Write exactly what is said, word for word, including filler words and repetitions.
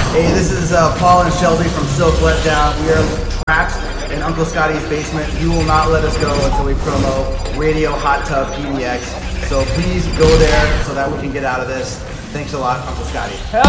Hey, this is uh, Paul and Shelby from Silk Letdown. We are trapped in Uncle Scotty's basement. He will not let us go until we promo Radio Hot Tub P D X. So please go there so that we can get out of this. Thanks a lot, Uncle Scotty. Hell